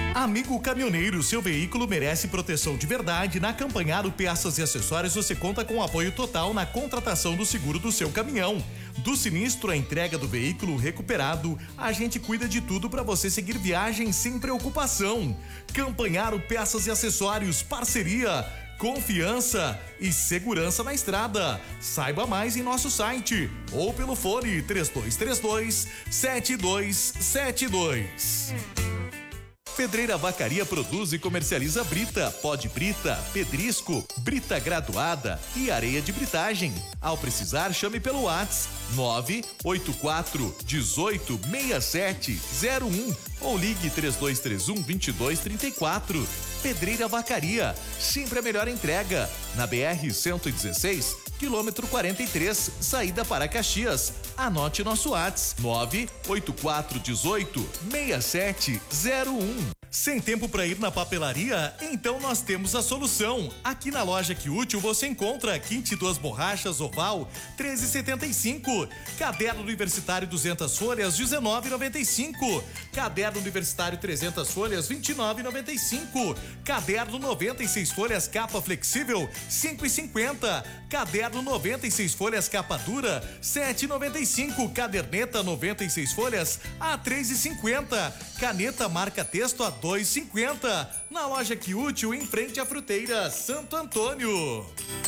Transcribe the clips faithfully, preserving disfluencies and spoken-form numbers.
Amigo caminhoneiro, seu veículo merece proteção de verdade. Na Campanharo Peças e Acessórios você conta com apoio total na contratação do seguro do seu caminhão. Do sinistro à entrega do veículo recuperado, a gente cuida de tudo para você seguir viagem sem preocupação. Campanharo Peças e Acessórios, parceria, confiança e segurança na estrada. Saiba mais em nosso site ou pelo fone três dois três dois, sete dois sete dois. Pedreira Vacaria produz e comercializa brita, pó de brita, pedrisco, brita graduada e areia de britagem. Ao precisar, chame pelo WhatsApp nove oito quatro um oito seis sete zero um ou ligue três dois três um, dois dois três quatro. Pedreira Vacaria, sempre a melhor entrega. Na B R cento e dezesseis, quilômetro quarenta e três, saída para Caxias. Anote nosso WhatsApp nove oito quatro um oito seis sete zero um. Sem tempo para ir na papelaria? Então nós temos a solução. Aqui na loja Que Útil você encontra kit duas borrachas oval treze e setenta e cinco, caderno universitário duzentas folhas dezenove e noventa e cinco, caderno universitário trezentas folhas vinte e nove e noventa e cinco, caderno noventa e seis folhas capa flexível cinco e cinquenta, caderno noventa e seis folhas capa dura sete e noventa e cinco, caderneta noventa e seis folhas a três e cinquenta, caneta marca texto a dois e cinquenta. Na loja Que Útil, em frente à fruteira Santo Antônio.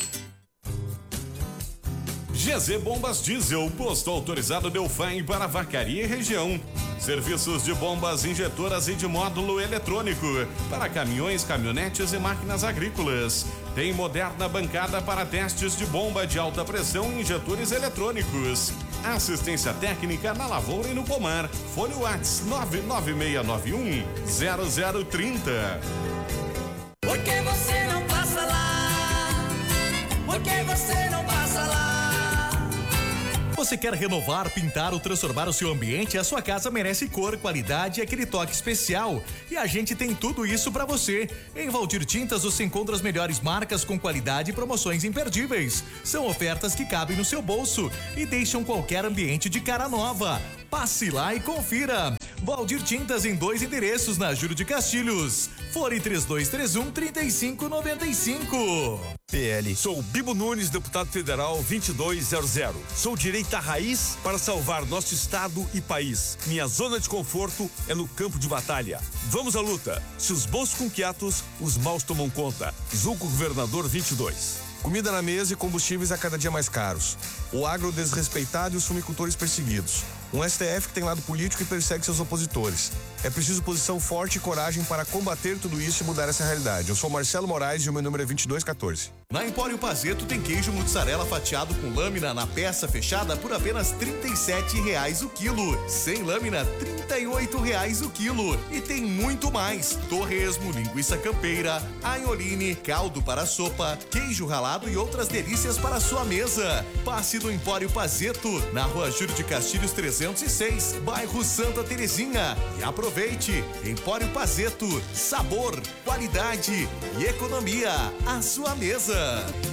G Z Bombas Diesel, posto autorizado Delfim para Vacaria e região. Serviços de bombas injetoras e de módulo eletrônico para caminhões, caminhonetes e máquinas agrícolas. Tem moderna bancada para testes de bomba de alta pressão e injetores eletrônicos. Assistência técnica na lavoura e no pomar. Fone WhatsApp nove nove seis nove um zero zero três zero. Por que você não passa lá? Por que você não passa lá? Você quer renovar, pintar ou transformar o seu ambiente? A sua casa merece cor, qualidade e aquele toque especial. E a gente tem tudo isso para você. Em Valdir Tintas você encontra as melhores marcas com qualidade e promoções imperdíveis. São ofertas que cabem no seu bolso e deixam qualquer ambiente de cara nova. Passe lá e confira. Valdir Tintas em dois endereços na Júlio de Castilhos. Fone três dois três um, três cinco nove cinco. P L. Sou Bibo Nunes, deputado federal vinte e dois zero zero. Sou direita raiz para salvar nosso estado e país. Minha zona de conforto é no campo de batalha. Vamos à luta. Se os bons com quietos, os maus tomam conta. Zulco Governador vinte e dois. Comida na mesa e combustíveis a cada dia mais caros. O agro desrespeitado e os fumicultores perseguidos. Um S T F que tem lado político e persegue seus opositores. É preciso posição forte e coragem para combater tudo isso e mudar essa realidade. Eu sou Marcelo Moraes e o meu número é vinte e dois quatorze. Na Empório Pazeto tem queijo mussarela fatiado com lâmina na peça fechada por apenas trinta e sete reais o quilo. Sem lâmina, trinta e oito reais o quilo. E tem muito mais: torresmo, linguiça campeira, aioline, caldo para sopa, queijo ralado e outras delícias para a sua mesa. Passe no Empório Pazeto, na Rua Júlio de Castilhos trezentos e seis, bairro Santa Terezinha. E aproveite! Empório Pazeto, sabor, qualidade e economia à sua mesa.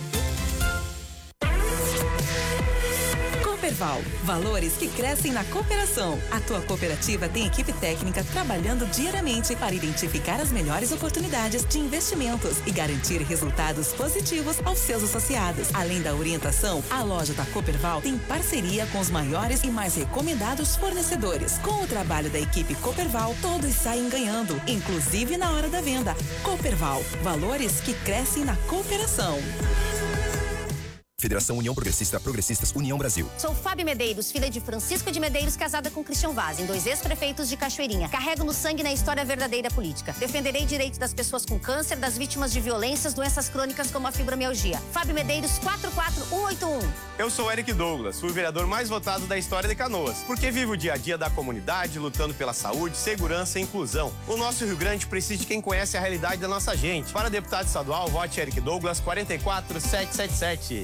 Cooperval, valores que crescem na cooperação. A tua cooperativa tem equipe técnica trabalhando diariamente para identificar as melhores oportunidades de investimentos e garantir resultados positivos aos seus associados. Além da orientação, a loja da Cooperval tem parceria com os maiores e mais recomendados fornecedores. Com o trabalho da equipe Cooperval, todos saem ganhando, inclusive na hora da venda. Cooperval, valores que crescem na cooperação. Federação União Progressista, Progressistas União Brasil. Sou Fábio Medeiros, filha de Francisco de Medeiros, casada com Christian Vaz, em dois ex-prefeitos de Cachoeirinha. Carrego no sangue na história verdadeira política. Defenderei direitos das pessoas com câncer, das vítimas de violências, doenças crônicas como a fibromialgia. Fábio Medeiros, quatro quatro um oito um. Eu sou Eric Douglas, fui o vereador mais votado da história de Canoas, porque vivo o dia a dia da comunidade, lutando pela saúde, segurança e inclusão. O nosso Rio Grande precisa de quem conhece a realidade da nossa gente. Para deputado estadual, vote Eric Douglas, quatro quatro sete sete sete.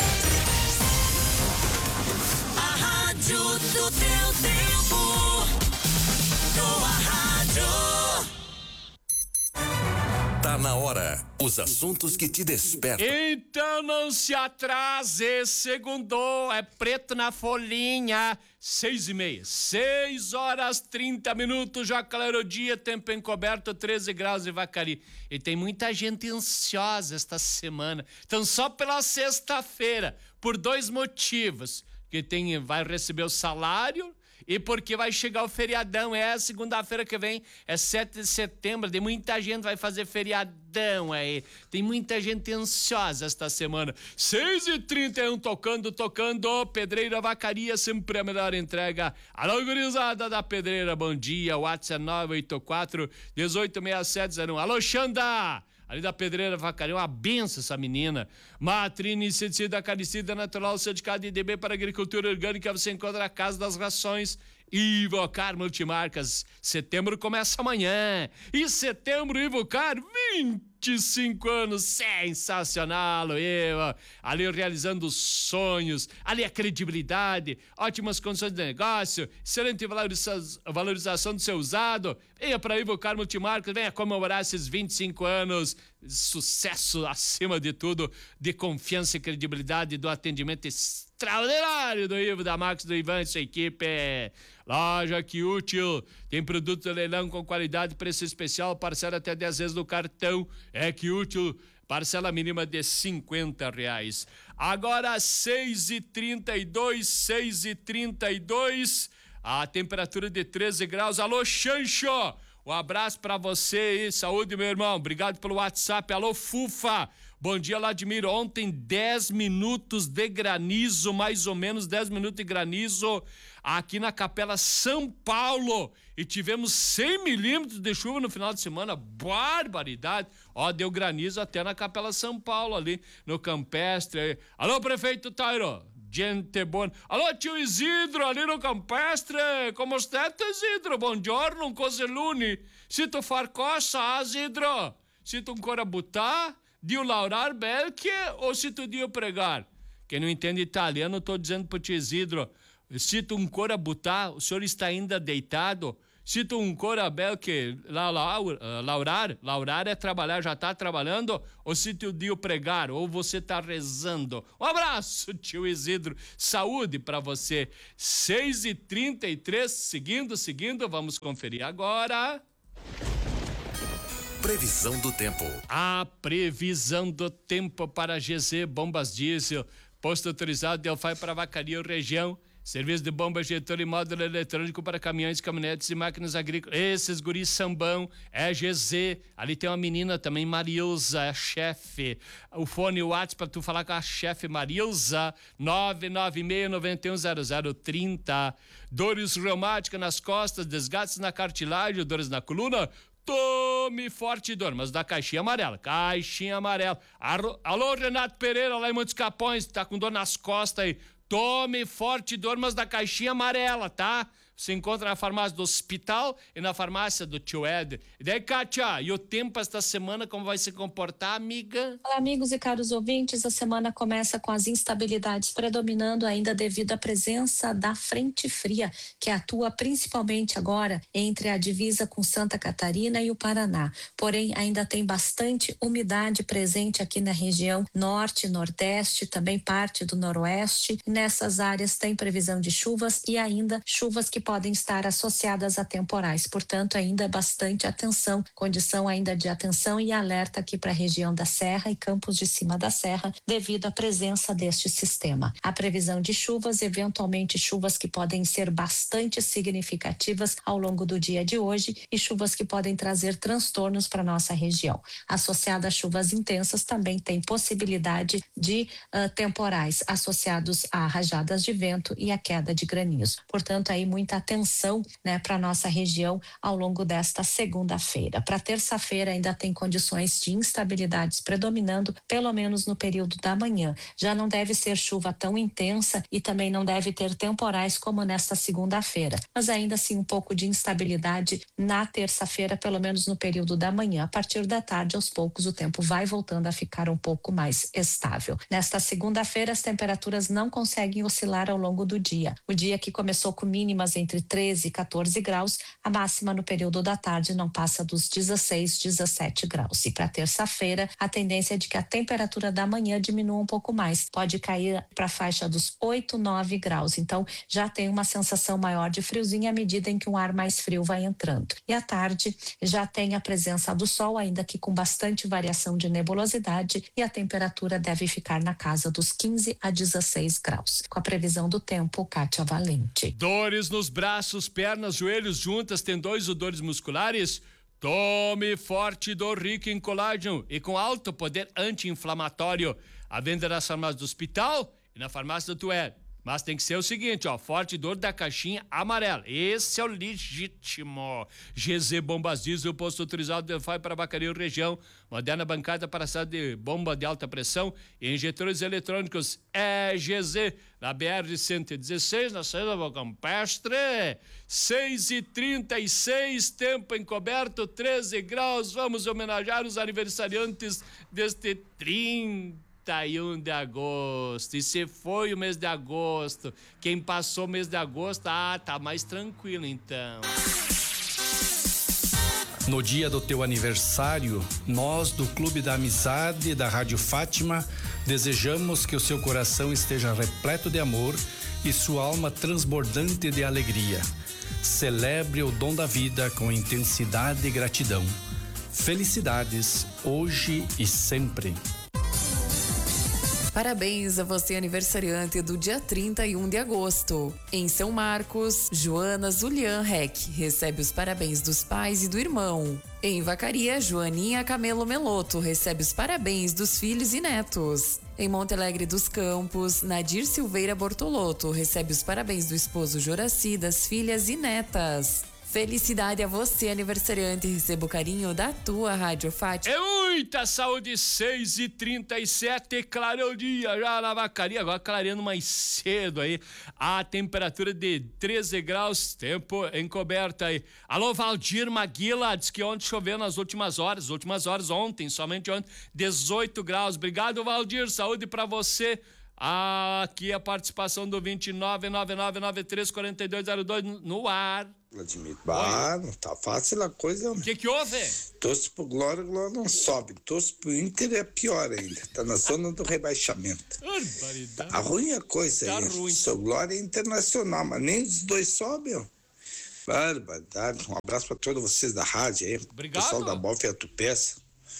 Rádio do teu tempo. Tua rádio. Tá na hora. Os assuntos que te despertam. Então não se atrase, segundou, é preto na folhinha. Seis e meia, seis horas trinta minutos, já clareou o dia, tempo encoberto, treze graus em Vacaria. E tem muita gente ansiosa esta semana. Então só pela sexta-feira, por dois motivos. Que tem, vai receber o salário e porque vai chegar o feriadão. É segunda-feira que vem, é sete de setembro, tem muita gente vai fazer feriadão aí. Tem muita gente ansiosa esta semana. seis e trinta e um, tocando, tocando, Pedreira Vacaria, sempre a melhor entrega. Alô, gurizada da Pedreira, bom dia, o WhatsApp é nove oito quatro, um oito seis sete zero um. Alô, Xanda! Ali da Pedreira Vacaria, uma benção essa menina. Matrine, inseticida, acaricida, natural, certificado de I D B para agricultura orgânica, você encontra a Casa das Rações. Ivocar Multimarcas, setembro começa amanhã. E setembro, Ivocar, vinte e cinco anos, sensacional, Ivo. Ali realizando sonhos, ali a credibilidade, ótimas condições de negócio, excelente valoriza- valorização do seu usado. Venha para Ivocar Multimarcas, venha comemorar esses vinte e cinco anos. Sucesso acima de tudo, de confiança e credibilidade do atendimento extraordinário do Ivo, da Max, do Ivan e sua equipe. Loja Que Útil, tem produto de leilão com qualidade, preço especial, parcela até dez vezes no cartão. É Que Útil, parcela mínima de cinquenta reais. Agora seis e trinta e dois, seis e trinta e dois, a temperatura de treze graus. Alô, Xancho! Um abraço pra você aí, saúde, meu irmão. Obrigado pelo WhatsApp. Alô, Fufa. Bom dia, Vladimir. Ontem, dez minutos de granizo, mais ou menos dez minutos de granizo aqui na Capela São Paulo. E tivemos cem milímetros de chuva no final de semana. Barbaridade. Ó, deu granizo até na Capela São Paulo, ali no Campestre. Alô, prefeito Tairo. Gente boa. Alô, tio Isidro, ali no Campestre. Como está, Isidro? Buongiorno, coselune. Se tu far coça, Isidro. Se tu ancora buttar, dio laurar belche ou se tu dio pregar? Quem não entende italiano, estou dizendo pro tio Isidro. Se tu ancora buttar, o senhor está ainda deitado? Se tu ancora belche la, la, laurar, laurar é trabalhar, já tá trabalhando? Ou se tu dio pregar, ou você tá rezando? Um abraço, tio Isidro. Saúde pra você. seis e trinta e três, seguindo, seguindo, vamos conferir agora. Previsão do tempo. A previsão do tempo para G Z Bombas Diesel. Posto autorizado de Delfai para Vacaria região. Serviço de bomba injetor e módulo eletrônico para caminhões, caminhonetes e máquinas agrícolas. Esses guris sambão, é G Z. Ali tem uma menina também, Marilza, é a chefe. O fone WhatsApp para tu falar com a chefe Marilza, nove nove seis, nove um zero zero três zero. Dores reumáticas nas costas, desgastes na cartilagem, dores na coluna. Tome Forte Dor, mas da caixinha amarela, caixinha amarela. Alô, alô, Renato Pereira, lá em Montes Capões, tá com dor nas costas aí. Tome Forte Dor, mas da caixinha amarela, tá? Você encontra na farmácia do hospital e na farmácia do tio Éder. E daí, Kátia, e o tempo esta semana, como vai se comportar, amiga? Olá, amigos e caros ouvintes. A semana começa com as instabilidades predominando ainda devido à presença da frente fria, que atua principalmente agora entre a divisa com Santa Catarina e o Paraná. Porém, ainda tem bastante umidade presente aqui na região norte, nordeste, também parte do noroeste. Nessas áreas tem previsão de chuvas e ainda chuvas que podem estar associadas a temporais. Portanto, ainda bastante atenção, condição ainda de atenção e alerta aqui para a região da Serra e Campos de Cima da Serra, devido à presença deste sistema. A previsão de chuvas, eventualmente chuvas que podem ser bastante significativas ao longo do dia de hoje e chuvas que podem trazer transtornos para nossa região. Associada a chuvas intensas, também tem possibilidade de uh, temporais associados a rajadas de vento e a queda de granizo. Portanto, aí muita atenção, né, para nossa região ao longo desta segunda-feira. Para terça-feira ainda tem condições de instabilidades predominando, pelo menos no período da manhã. Já não deve ser chuva tão intensa e também não deve ter temporais como nesta segunda-feira, mas ainda assim um pouco de instabilidade na terça-feira, pelo menos no período da manhã. A partir da tarde, aos poucos, o tempo vai voltando a ficar um pouco mais estável. Nesta segunda-feira, as temperaturas não conseguem oscilar ao longo do dia. O dia que começou com mínimas em entre treze e quatorze graus. A máxima no período da tarde não passa dos dezesseis, dezessete graus. E para terça-feira, a tendência é de que a temperatura da manhã diminua um pouco mais. Pode cair para a faixa dos oito, nove graus. Então, já tem uma sensação maior de friozinho à medida em que um ar mais frio vai entrando. E à tarde, já tem a presença do sol, ainda que com bastante variação de nebulosidade, e a temperatura deve ficar na casa dos quinze a dezesseis graus. Com a previsão do tempo, Kátia Valente. Dores nos braços, pernas, joelhos, juntas, tendões ou dores musculares? Tome Forte Dor rico em colágeno e com alto poder anti-inflamatório. A venda nas farmácias do hospital e na farmácia do Tuer. Mas tem que ser o seguinte, ó, Forte Dor da caixinha amarela. Esse é o legítimo. G Z Bombas Diesel, posto autorizado de Fai para Vacaria região. Moderna bancada para saída de bomba de alta pressão e injetores eletrônicos. É G Z, na B R cento e dezesseis, na saída do Campestre. seis e trinta e seis, tempo encoberto, treze graus. Vamos homenagear os aniversariantes deste trinta e um de agosto. E se foi o mês de agosto, quem passou o mês de agosto, ah, tá mais tranquilo então. No dia do teu aniversário, nós do Clube da Amizade da Rádio Fátima desejamos que o seu coração esteja repleto de amor e sua alma transbordante de alegria. Celebre o dom da vida com intensidade e gratidão. Felicidades, hoje e sempre. Parabéns a você, aniversariante do dia trinta e um de agosto. Em São Marcos, Joana Zulian Reck recebe os parabéns dos pais e do irmão. Em Vacaria, Joaninha Camelo Meloto recebe os parabéns dos filhos e netos. Em Monte Alegre dos Campos, Nadir Silveira Bortolotto recebe os parabéns do esposo Joraci, das filhas e netas. Felicidade a você, aniversariante, receba o carinho da tua Rádio Fátima. É muita saúde, seis e trinta e sete, clareou o dia já na Vacaria, agora clareando mais cedo aí, a temperatura de treze graus, tempo encoberto aí. Alô, Valdir Maguila, diz que ontem choveu nas últimas horas, últimas horas ontem, somente ontem, dezoito graus, obrigado, Valdir, saúde pra você. Ah, aqui a participação do vinte e nove, nove nove nove três, quatro dois zero dois no ar. Vladimir, bah, não tá fácil a coisa. O que que houve? Torce pro Glória, Glória não sobe. Torce pro Inter é pior ainda. Tá na zona do rebaixamento. Barbaridade. Tá ruim a coisa tá aí. Ruim. Seu Glória é internacional, mas nem os dois sobem, ó. Barbaridade. Um abraço pra todos vocês da rádio aí. Obrigado. Pessoal da Bofa e Atupeça.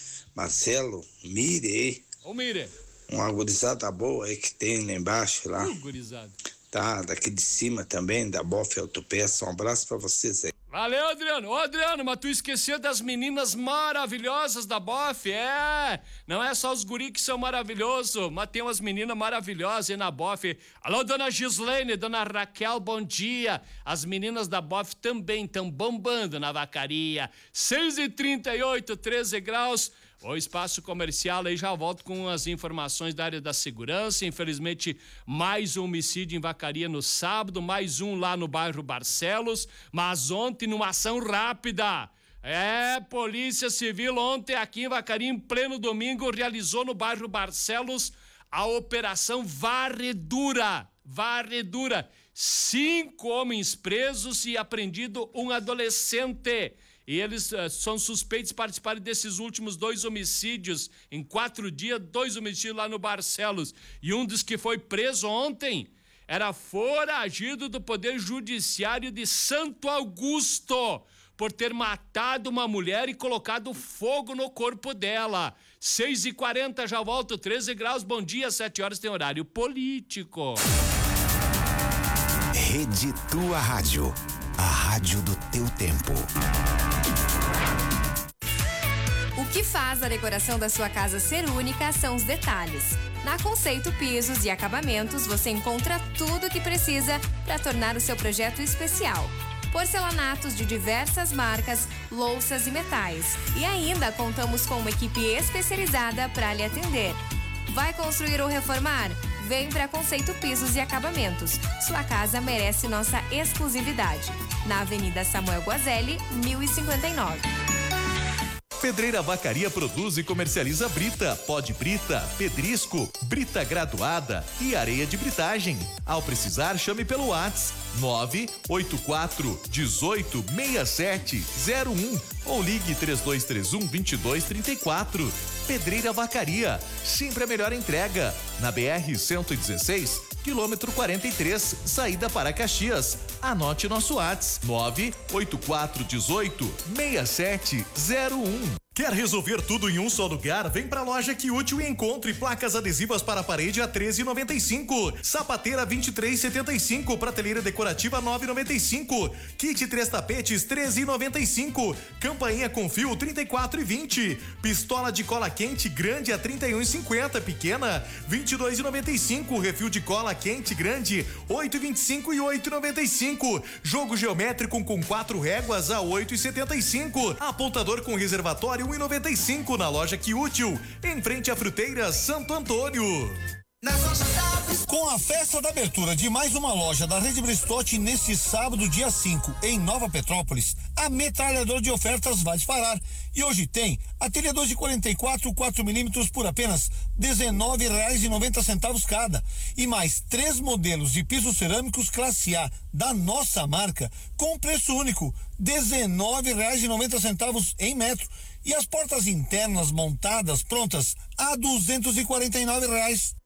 Marcelo, Mire aí. Ô, Mire. Uma gurizada boa aí que tem lá embaixo lá. Uh, gurizada. Tá, daqui de cima também, da Bofa e Autopeça. Um abraço pra vocês aí. Valeu, Adriano. Ô, Adriano, mas tu esqueceu das meninas maravilhosas da Bof, é? Não é só os guri que são maravilhosos, mas tem umas meninas maravilhosas aí na Bof. Alô, dona Gislene, dona Raquel, bom dia. As meninas da Bof também estão bombando na Vacaria. seis e trinta e oito, treze graus. O espaço comercial aí, já volto com as informações da área da segurança. Infelizmente, mais um homicídio em Vacaria no sábado, mais um lá no bairro Barcelos, mas ontem numa ação rápida. É, Polícia Civil ontem aqui em Vacaria, em pleno domingo, realizou no bairro Barcelos a operação Varredura. Varredura. Cinco homens presos e apreendido um adolescente. E eles uh, são suspeitos de participarem desses últimos dois homicídios. Em quatro dias, dois homicídios lá no Barcelos. E um dos que foi preso ontem era foragido do Poder Judiciário de Santo Augusto por ter matado uma mulher e colocado fogo no corpo dela. seis e quarenta, já volto, treze graus, bom dia, sete horas tem horário político. Rede Tua Rádio, a rádio do teu tempo. O que faz a decoração da sua casa ser única são os detalhes. Na Conceito Pisos e Acabamentos você encontra tudo o que precisa para tornar o seu projeto especial. Porcelanatos de diversas marcas, louças e metais. E ainda contamos com uma equipe especializada para lhe atender. Vai construir ou reformar? Vem para Conceito Pisos e Acabamentos. Sua casa merece nossa exclusividade. Na Avenida Samuel Guazelli, mil e cinquenta e nove. Pedreira Vacaria produz e comercializa brita, pó de brita, pedrisco, brita graduada e areia de britagem. Ao precisar, chame pelo WhatsApp nove oito quatro dezoito sessenta e sete zero um ou ligue três dois três um vinte e dois trinta e quatro. Pedreira Vacaria, sempre a melhor entrega. Na B R cento e dezesseis, quilômetro quarenta e três, saída para Caxias. Anote nosso WhatsApp: nove oito quatro dezoito sessenta e sete zero um. Quer resolver tudo em um só lugar? Vem pra loja Que Útil e encontre placas adesivas para a parede a treze e noventa e cinco, sapateira vinte e três e setenta e cinco, prateleira decorativa nove e noventa e cinco, kit três tapetes treze e noventa e cinco, campainha com fio trinta e quatro e vinte, pistola de cola quente grande a trinta e um e cinquenta, pequena vinte e dois e noventa e cinco, refil de cola quente grande oito e vinte e cinco e oito e noventa e cinco, jogo geométrico com quatro réguas a oito e setenta e cinco, apontador com reservatório um e noventa e cinco na loja Que Útil, em frente à Fruteira Santo Antônio. Com a festa da abertura de mais uma loja da Rede Bristotti neste sábado, dia cinco, em Nova Petrópolis, a metralhadora de ofertas vai disparar. E hoje tem a telha dois de quarenta e quatro, quatro milímetros por apenas dezenove reais e noventa centavos cada. E mais três modelos de pisos cerâmicos classe A da nossa marca com preço único, dezenove reais e noventa centavos em metro. E as portas internas montadas prontas a duzentos e quarenta e nove reais.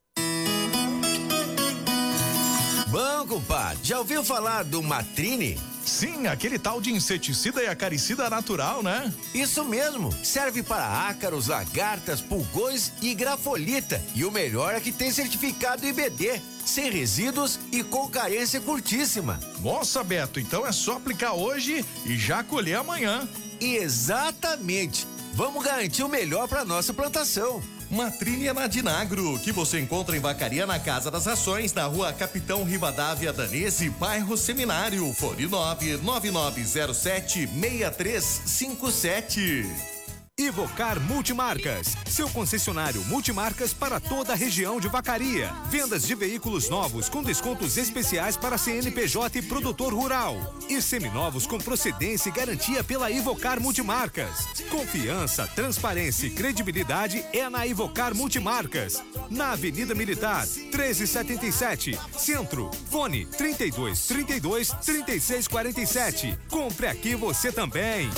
Bom, compadre, já ouviu falar do Matrine? Sim, aquele tal de inseticida e acaricida natural, né? Isso mesmo, serve para ácaros, lagartas, pulgões e grafolita. E o melhor é que tem certificado I B D, sem resíduos e com carência curtíssima. Nossa, Beto, então é só aplicar hoje e já colher amanhã. Exatamente, vamos garantir o melhor para nossa plantação. Matrine é na Dinagro, que você encontra em Vacaria na Casa das Rações, na rua Capitão Rivadavia Danese, bairro Seminário, fone nove nove nove zero sete seis três cinco sete. Ivocar Multimarcas, seu concessionário multimarcas para toda a região de Vacaria. Vendas de veículos novos com descontos especiais para C N P J e produtor rural. E seminovos com procedência e garantia pela Ivocar Multimarcas. Confiança, transparência e credibilidade é na Ivocar Multimarcas. Na Avenida Militar, treze setenta e sete, Centro. Fone trinta e dois, trinta e dois, trinta e seis quarenta e sete. Compre aqui você também.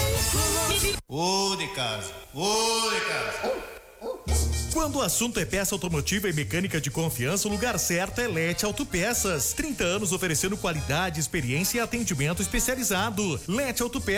Ô de casa, ô de casa. Quando o assunto é peça automotiva e mecânica de confiança, o lugar certo é Lete Autopeças. trinta anos oferecendo qualidade, experiência e atendimento especializado. Lete Autopeças.